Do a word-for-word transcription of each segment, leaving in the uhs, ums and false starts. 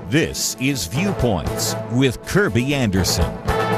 This is Viewpoints with Kirby Anderson.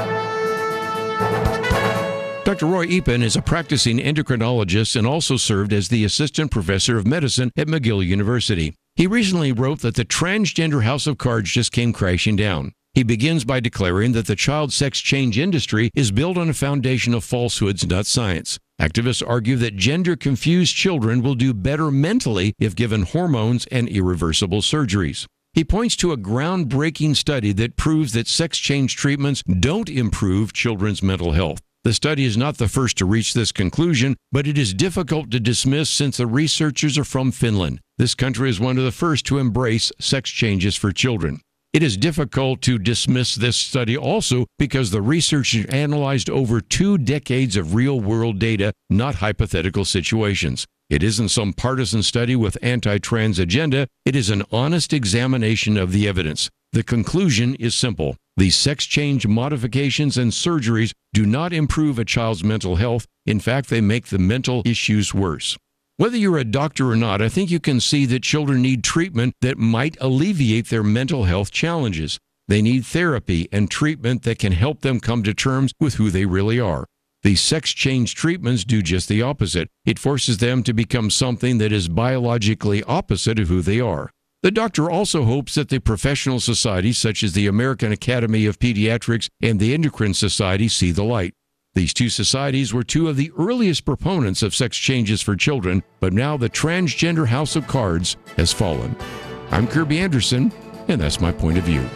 Doctor Roy Epen is a practicing endocrinologist and also served as the assistant professor of medicine at McGill University. He recently wrote that the transgender house of cards just came crashing down. He begins by declaring that the child sex change industry is built on a foundation of falsehoods, not science. Activists argue that gender-confused children will do better mentally if given hormones and irreversible surgeries. He points to a groundbreaking study that proves that sex change treatments don't improve children's mental health. The study is not the first to reach this conclusion, but it is difficult to dismiss since the researchers are from Finland. This country is one of the first to embrace sex changes for children. It is difficult to dismiss this study also because the researchers analyzed over two decades of real-world data, not hypothetical situations. It isn't some partisan study with anti-trans agenda. It is an honest examination of the evidence. The conclusion is simple. These sex change modifications and surgeries do not improve a child's mental health. In fact, they make the mental issues worse. Whether you're a doctor or not, I think you can see that children need treatment that might alleviate their mental health challenges. They need therapy and treatment that can help them come to terms with who they really are. These sex change treatments do just the opposite. It forces them to become something that is biologically opposite of who they are. The doctor also hopes that the professional societies such as the American Academy of Pediatrics and the Endocrine Society see the light. These two societies were two of the earliest proponents of sex changes for children, but now the transgender house of cards has fallen. I'm Kirby Anderson, and that's my point of view.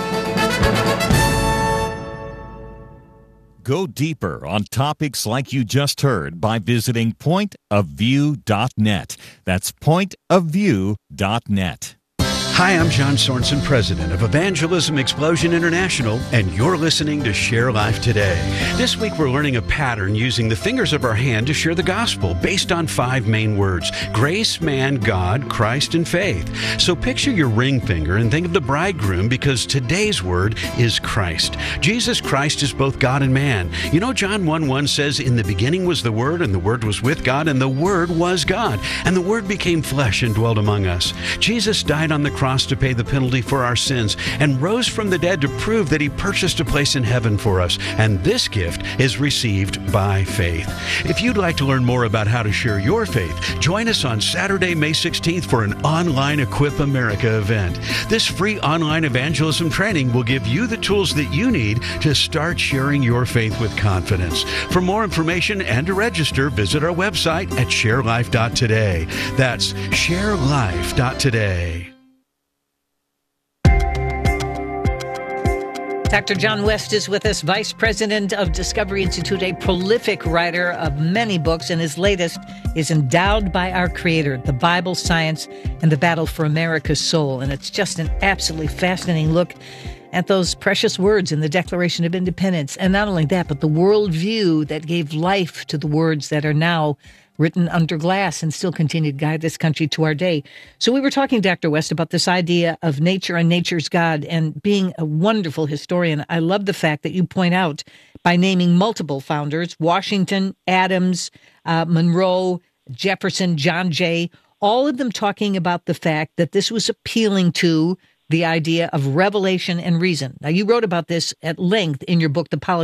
Go deeper on topics like you just heard by visiting point of view dot net. That's point of view dot net. Hi, I'm John Sorensen, president of Evangelism Explosion International, and you're listening to Share Life Today. This week we're learning a pattern using the fingers of our hand to share the gospel based on five main words: grace, man, God, Christ, and faith. So picture your ring finger and think of the bridegroom, because today's word is Christ. Jesus Christ is both God and man. You know, John one one says, "In the beginning was the Word, and the Word was with God, and the Word was God. And the Word became flesh and dwelt among us." Jesus died on the cross to pay the penalty for our sins and rose from the dead to prove that he purchased a place in heaven for us. And this gift is received by faith. If you'd like to learn more about how to share your faith, join us on Saturday, May sixteenth for an online Equip America event. This free online evangelism training will give you the tools that you need to start sharing your faith with confidence. For more information and to register, visit our website at share life dot today. That's share life dot today. Doctor John West is with us, Vice President of Discovery Institute, a prolific writer of many books, and his latest is Endowed by Our Creator, The Bible, Science, and the Battle for America's Soul. And it's just an absolutely fascinating look at those precious words in the Declaration of Independence. And not only that, but the worldview that gave life to the words that are now written under glass and still continue to guide this country to our day. So we were talking, Doctor West, about this idea of nature and nature's God, and being a wonderful historian. I love the fact that you point out, by naming multiple founders, Washington, Adams, uh, Monroe, Jefferson, John Jay, all of them talking about the fact that this was appealing to the idea of revelation and reason. Now, you wrote about this at length in your book, The Politics